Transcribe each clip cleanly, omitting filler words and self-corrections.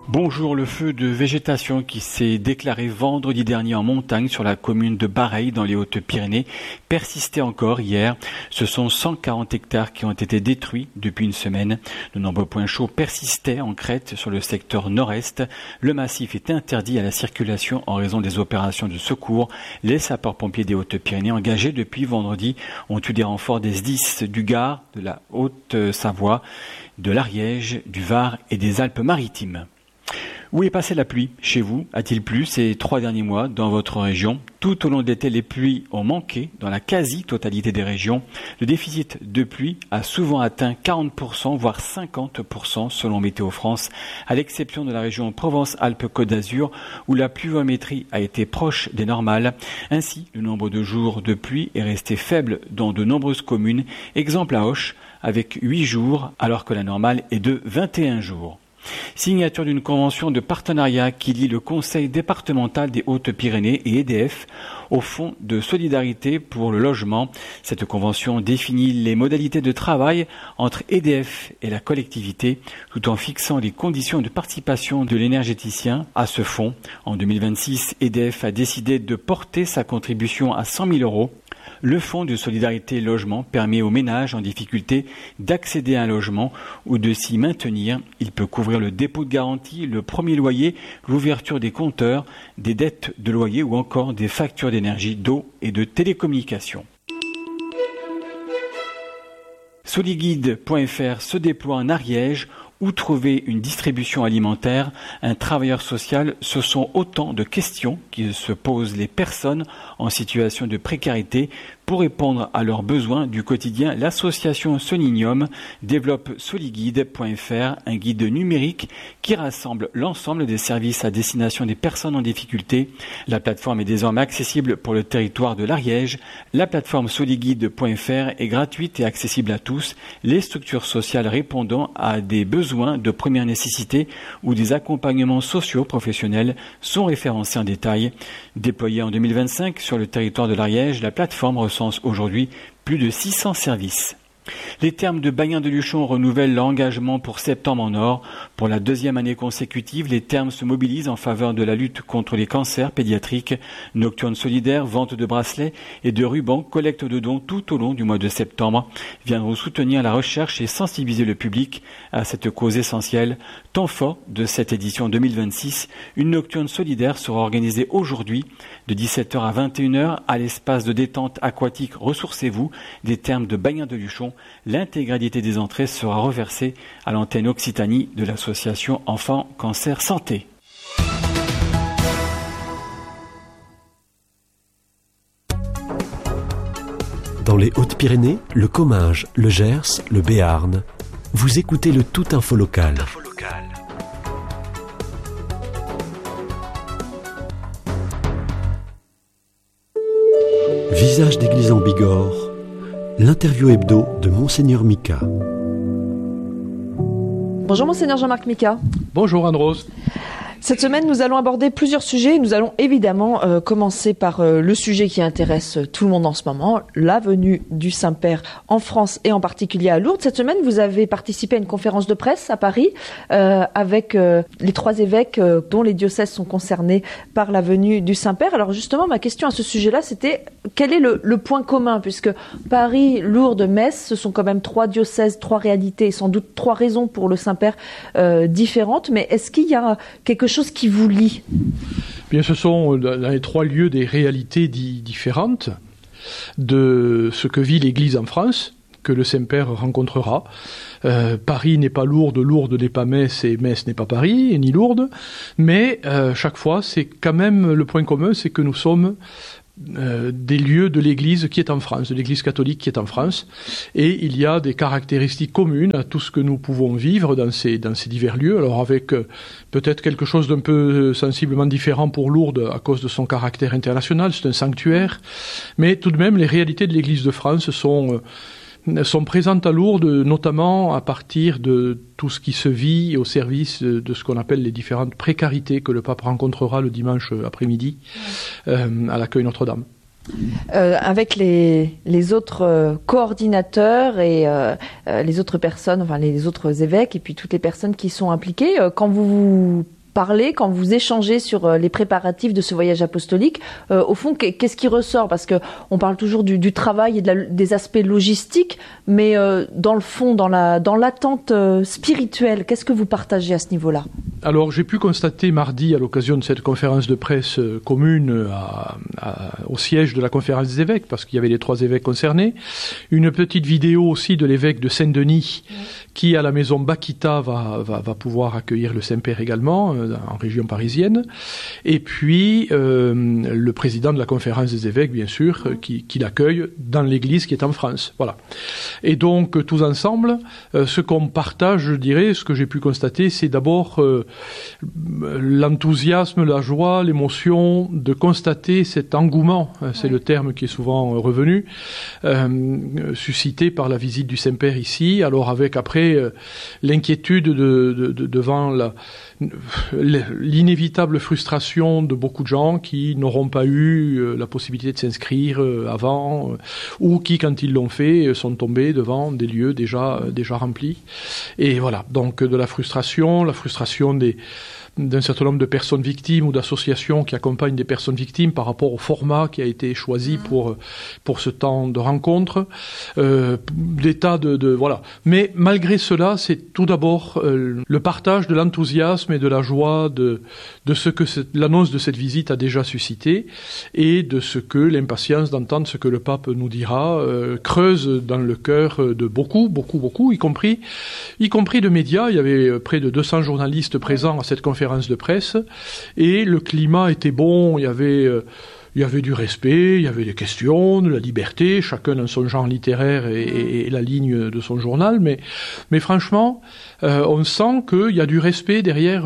Bonjour, le feu de végétation qui s'est déclaré vendredi dernier en montagne sur la commune de Bareilles dans les Hautes-Pyrénées persistait encore hier. Ce sont 140 hectares qui ont été détruits depuis une semaine. De nombreux points chauds persistaient en crête sur le secteur nord-est. Le massif est interdit à la circulation en raison des opérations de secours. Les sapeurs-pompiers des Hautes-Pyrénées engagés depuis vendredi ont eu des renforts des SDIS du Gard, de la Haute-Savoie, de l'Ariège, du Var et des Alpes-Maritimes. Où est passée la pluie chez vous? A-t-il plu ces 3 derniers mois dans votre région? Tout au long de l'été, les pluies ont manqué dans la quasi-totalité des régions. Le déficit de pluie a souvent atteint 40%, voire 50% selon Météo France, à l'exception de la région Provence-Alpes-Côte d'Azur où la pluviométrie a été proche des normales. Ainsi, le nombre de jours de pluie est resté faible dans de nombreuses communes. Exemple à Auch, avec 8 jours, alors que la normale est de 21 jours. Signature d'une convention de partenariat qui lie le Conseil départemental des Hautes-Pyrénées et EDF au Fonds de solidarité pour le logement. Cette convention définit les modalités de travail entre EDF et la collectivité, tout en fixant les conditions de participation de l'énergéticien à ce fonds. En 2026, EDF a décidé de porter sa contribution à 100 000 €. Le Fonds de solidarité logement permet aux ménages en difficulté d'accéder à un logement ou de s'y maintenir. Il peut couvrir le dépôt de garantie, le premier loyer, l'ouverture des compteurs, des dettes de loyer ou encore des factures d'énergie, d'eau et de télécommunications. Soliguide.fr se déploie en Ariège. Où trouver une distribution alimentaire, un travailleur social, ce sont autant de questions qui se posent les personnes en situation de précarité. Pour répondre à leurs besoins du quotidien, l'association Solinium développe Soliguide.fr, un guide numérique qui rassemble l'ensemble des services à destination des personnes en difficulté. La plateforme est désormais accessible pour le territoire de l'Ariège. La plateforme Soliguide.fr est gratuite et accessible à tous. Les structures sociales répondant à des besoins de première nécessité ou des accompagnements sociaux professionnels sont référencés en détail. Déployée en 2025 sur le territoire de l'Ariège, la plateforme recense aujourd'hui plus de 600 services. Les thermes de Bayen-de-Luchon renouvellent l'engagement pour Septembre en Or. Pour la 2e année consécutive, les thermes se mobilisent en faveur de la lutte contre les cancers pédiatriques. Nocturne solidaire, vente de bracelets et de rubans, collecte de dons tout au long du mois de septembre viendront soutenir la recherche et sensibiliser le public à cette cause essentielle. Temps fort de cette édition 2026, une nocturne solidaire sera organisée aujourd'hui de 17h à 21h à l'espace de détente aquatique Ressourcez-vous des thermes de Bayen-de-Luchon. L'intégralité des entrées sera reversée à l'antenne Occitanie de l'association Enfants Cancer Santé. Dans les Hautes-Pyrénées, le Comminges, le Gers, le Béarn, vous écoutez le Tout Info Local. Visage d'église en Bigorre, l'interview hebdo de Monseigneur Mika. Bonjour Monseigneur Jean-Marc Mika. Bonjour Anne-Rose. Cette semaine, nous allons aborder plusieurs sujets. Nous allons évidemment commencer par le sujet qui intéresse tout le monde en ce moment, la venue du Saint-Père en France et en particulier à Lourdes. Cette semaine, vous avez participé à une conférence de presse à Paris avec les 3 évêques dont les diocèses sont concernés par la venue du Saint-Père. Alors justement, ma question à ce sujet-là, c'était quel est le point commun, puisque Paris, Lourdes, Metz, ce sont quand même 3 diocèses, 3 réalités et sans doute 3 raisons pour le Saint-Père différentes. Mais est-ce qu'il y a quelque chose qui vous lie? Bien, ce sont dans les 3 lieux des réalités différentes de ce que vit l'Église en France, que le Saint-Père rencontrera. Paris n'est pas Lourdes, Lourdes n'est pas Metz et Metz n'est pas Paris, ni Lourdes, mais chaque fois, c'est quand même le point commun, c'est que nous sommes des lieux de l'Église qui est en France, de l'Église catholique qui est en France, et il y a des caractéristiques communes à tout ce que nous pouvons vivre dans ces divers lieux, alors avec peut-être quelque chose d'un peu sensiblement différent pour Lourdes à cause de son caractère international, c'est un sanctuaire, mais tout de même les réalités de l'Église de France sont présentes à Lourdes, notamment à partir de tout ce qui se vit au service de ce qu'on appelle les différentes précarités que le pape rencontrera le dimanche après-midi à l'accueil Notre-Dame. Avec les autres coordinateurs et les autres personnes, enfin les autres évêques et puis toutes les personnes qui sont impliquées, quand vous parlez, quand vous échangez sur les préparatifs de ce voyage apostolique, au fond, qu'est-ce qui ressort? Parce que on parle toujours du travail et des aspects logistiques, mais dans le fond, dans l'attente spirituelle, qu'est-ce que vous partagez à ce niveau-là? Alors, j'ai pu constater mardi, à l'occasion de cette conférence de presse commune au siège de la conférence des évêques, parce qu'il y avait les 3 évêques concernés, une petite vidéo aussi de l'évêque de Saint-Denis, qui, à la maison Bakita, va pouvoir accueillir le Saint-Père également, en région parisienne. Et puis, le président de la conférence des évêques, bien sûr, qui l'accueille dans l'église qui est en France. Voilà. Et donc, tous ensemble, ce qu'on partage, je dirais, ce que j'ai pu constater, c'est d'abord l'enthousiasme, la joie, l'émotion de constater cet engouement, c'est le terme qui est souvent revenu, suscité par la visite du Saint-Père ici. Alors avec après l'inquiétude devant l'inévitable frustration de beaucoup de gens qui n'auront pas eu la possibilité de s'inscrire avant, ou qui, quand ils l'ont fait, sont tombés devant des lieux déjà remplis. Et voilà, donc de la frustration d'un certain nombre de personnes victimes ou d'associations qui accompagnent des personnes victimes par rapport au format qui a été choisi pour ce temps de rencontre, des tas de voilà. Mais malgré cela, c'est tout d'abord le partage de l'enthousiasme et de la joie de ce que l'annonce de cette visite a déjà suscité, et de ce que l'impatience d'entendre ce que le pape nous dira creuse dans le cœur de beaucoup, y compris de médias. Il y avait près de 200 journalistes présents à cette conférence de presse, et le climat était bon. Il y avait du respect, il y avait des questions, de la liberté, chacun dans son genre littéraire et la ligne de son journal, mais franchement, on sent qu'il y a du respect derrière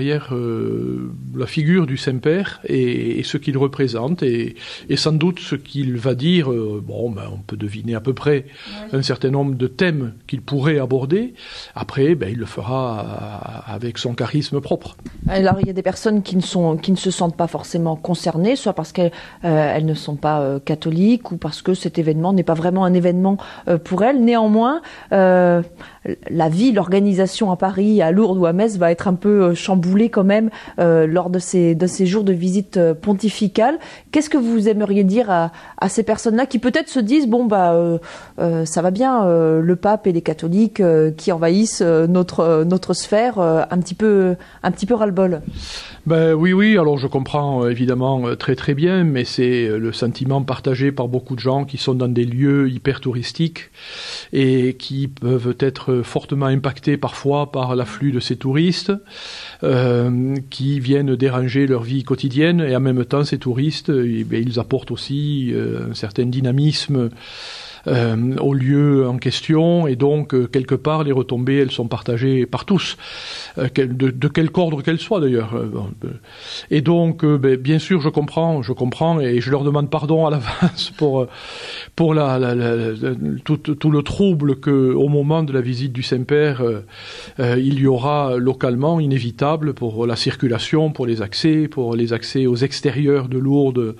la figure du Saint-Père et ce qu'il représente, et sans doute ce qu'il va dire. On peut deviner à peu près un certain nombre de thèmes qu'il pourrait aborder. Après, il le fera avec son charisme propre. Alors, il y a des personnes qui ne se sentent pas forcément concernées, soit parce qu'elles ne sont pas catholiques, ou parce que cet événement n'est pas vraiment un événement pour elles. Néanmoins, la vie, l'organisation à Paris, à Lourdes ou à Metz va être un peu chamboulée quand même lors de ces jours de visite pontificale. Qu'est-ce que vous aimeriez dire à ces personnes-là qui peut-être se disent ça va bien, le pape et les catholiques qui envahissent notre sphère, un petit peu ras-le-bol? Oui, alors je comprends évidemment très très bien, mais c'est le sentiment partagé par beaucoup de gens qui sont dans des lieux hyper touristiques et qui peuvent être fortement impactés parfois par l'afflux de ces touristes qui viennent déranger leur vie quotidienne, et en même temps ces touristes, ils apportent aussi un certain dynamisme au lieu en question, et donc quelque part les retombées elles sont partagées par tous, de quelque ordre qu'elles soient d'ailleurs, et donc bien sûr je comprends et je leur demande pardon à l'avance pour tout le trouble que au moment de la visite du Saint-Père il y aura localement, inévitable, pour la circulation, pour les accès aux extérieurs de Lourdes,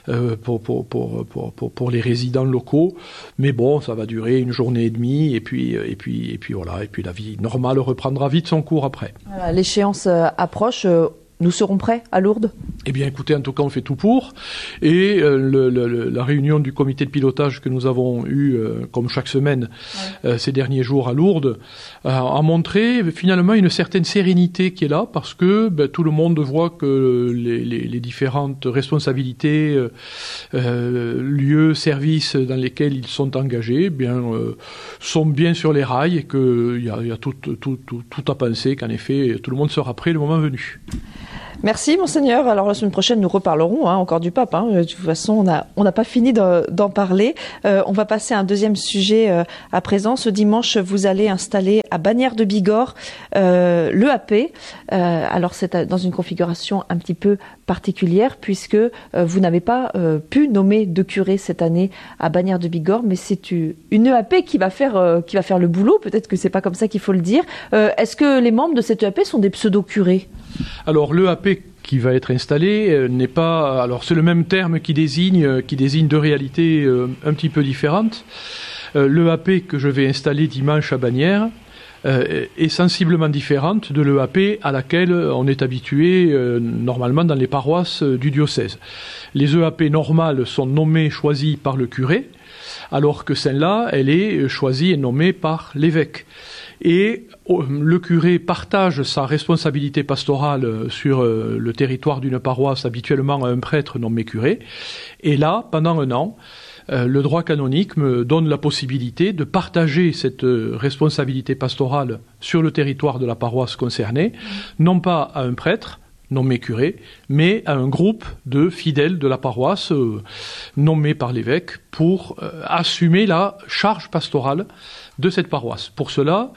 pour les résidents locaux. Mais bon, ça va durer une journée et demie, et puis voilà, et puis la vie normale reprendra vite son cours après. Voilà, l'échéance approche. Nous serons prêts à Lourdes? Eh bien, écoutez, en tout cas, on fait tout pour. Et la réunion du comité de pilotage que nous avons eue, comme chaque semaine, ces derniers jours à Lourdes, a montré finalement une certaine sérénité qui est là, parce que tout le monde voit que les différentes responsabilités, lieux, services dans lesquels ils sont engagés, sont bien sur les rails, et qu'il y a tout à penser qu'en effet, tout le monde sera prêt le moment venu. Merci Monseigneur. Alors la semaine prochaine nous reparlerons encore du pape. De toute façon on n'a pas fini d'en parler. On va passer à un deuxième sujet à présent. Ce dimanche vous allez installer à Bagnères de Bigorre l'EAP. Alors c'est dans une configuration un petit peu particulière, puisque vous n'avez pas pu nommer de curé cette année à Bagnères de Bigorre, mais c'est une EAP qui va faire le boulot. Peut-être que c'est pas comme ça qu'il faut le dire. Est-ce que les membres de cette EAP sont des pseudo-curés? Alors l'EAP qui va être installé n'est pas... Alors c'est le même terme qui désigne deux réalités un petit peu différentes. L'EAP que je vais installer dimanche à Bagnères est sensiblement différente de l'EAP à laquelle on est habitué normalement dans les paroisses du diocèse. Les EAP normales sont nommées, choisies par le curé, alors que celle-là, elle est choisie et nommée par l'évêque. Et le curé partage sa responsabilité pastorale sur le territoire d'une paroisse habituellement à un prêtre nommé curé. Et là, pendant un an, le droit canonique me donne la possibilité de partager cette responsabilité pastorale sur le territoire de la paroisse concernée, non pas à un prêtre nommé curé, mais à un groupe de fidèles de la paroisse nommés par l'évêque pour assumer la charge pastorale de cette paroisse. Pour cela,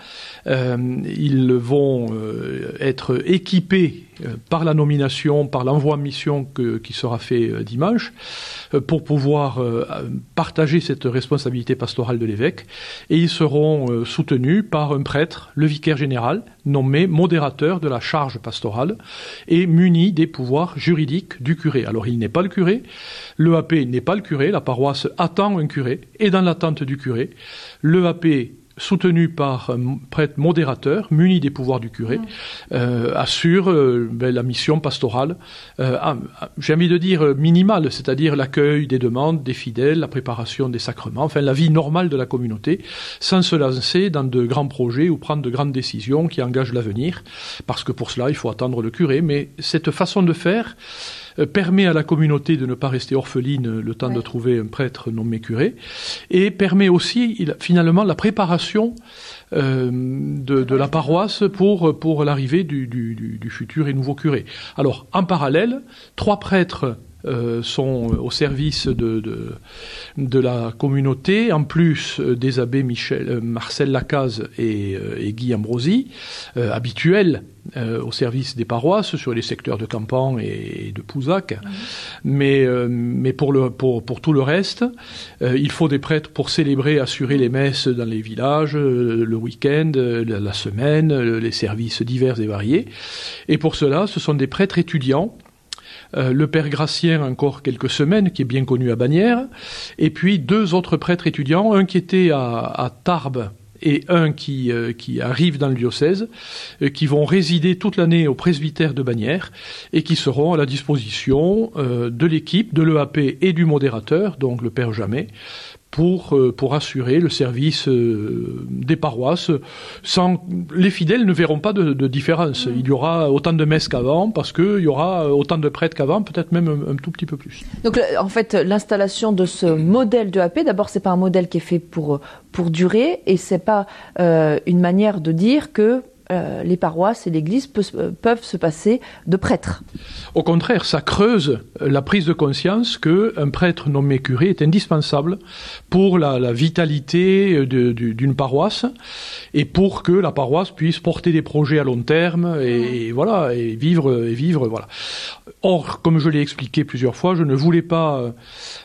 ils vont être équipés par la nomination, par l'envoi en mission qui sera fait dimanche, pour pouvoir partager cette responsabilité pastorale de l'évêque, et ils seront soutenus par un prêtre, le vicaire général, nommé modérateur de la charge pastorale et muni des pouvoirs juridiques du curé. Alors il n'est pas le curé, l'EAP n'est pas le curé, la paroisse attend un curé, et dans l'attente du curé, l'EAP soutenu par un prêtre modérateur, muni des pouvoirs du curé, assure la mission pastorale, j'ai envie de dire minimale, c'est-à-dire l'accueil des demandes des fidèles, la préparation des sacrements, enfin la vie normale de la communauté, sans se lancer dans de grands projets ou prendre de grandes décisions qui engagent l'avenir, parce que pour cela il faut attendre le curé. Mais cette façon de faire permet à la communauté de ne pas rester orpheline le temps de trouver un prêtre nommé curé, et permet aussi finalement la préparation de la paroisse pour l'arrivée du futur et nouveau curé. Alors, en parallèle, 3 prêtres sont au service de la communauté, en plus des abbés Marcel Lacaze et Guy Ambrosi, habituels au service des paroisses sur les secteurs de Campan et de Pouzac. Mais pour tout le reste, il faut des prêtres pour célébrer, assurer les messes dans les villages, le week-end, la semaine, les services divers et variés. Et pour cela, ce sont des prêtres étudiants. Le père Gracien, encore quelques semaines, qui est bien connu à Bagnères, et puis 2 autres prêtres étudiants, un qui était à Tarbes et un qui arrive dans le diocèse, qui vont résider toute l'année au presbytère de Bagnères et qui seront à la disposition de l'équipe, de l'EAP et du modérateur, donc le père Jamet, pour assurer le service des paroisses. Les fidèles ne verront pas de différence. Il y aura autant de messes qu'avant, parce qu'il y aura autant de prêtres qu'avant, peut-être même un tout petit peu plus. Donc en fait, l'installation de ce modèle de AP, d'abord c'est pas un modèle qui est fait pour durer, et c'est pas une manière de dire que les paroisses et l'Église peuvent se passer de prêtres. Au contraire, ça creuse la prise de conscience qu'un prêtre nommé curé est indispensable pour la vitalité d'une paroisse, et pour que la paroisse puisse porter des projets à long terme et vivre. Voilà. Or, comme je l'ai expliqué plusieurs fois, je ne voulais pas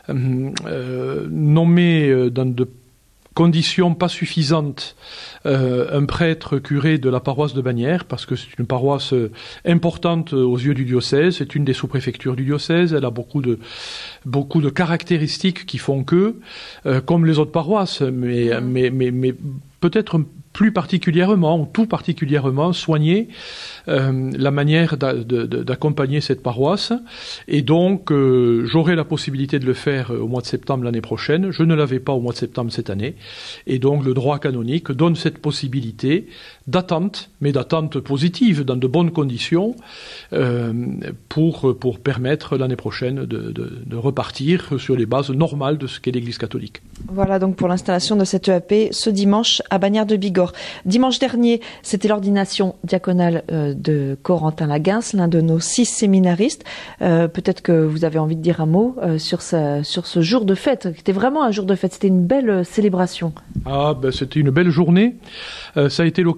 nommer dans de conditions pas suffisantes un prêtre curé de la paroisse de Bagnères, parce que c'est une paroisse importante aux yeux du diocèse, c'est une des sous-préfectures du diocèse, elle a beaucoup de caractéristiques qui font que, comme les autres paroisses, mais peut-être plus particulièrement, ou tout particulièrement, soigner la manière d'accompagner cette paroisse. Et donc, j'aurai la possibilité de le faire au mois de septembre l'année prochaine. Je ne l'avais pas au mois de septembre cette année. Et donc, le droit canonique donne cette possibilité d'attente, mais d'attente positive, dans de bonnes conditions, pour permettre l'année prochaine de repartir sur les bases normales de ce qu'est l'Église catholique. Voilà donc pour l'installation de cette EAP ce dimanche à Bagnères de Bigorre. Dimanche dernier, c'était l'ordination diaconale de Corentin Laguens, l'un de nos 6 séminaristes. Peut-être que vous avez envie de dire un mot sur ce jour de fête. C'était vraiment un jour de fête, c'était une belle célébration. C'était une belle journée. Ça a été l'occasion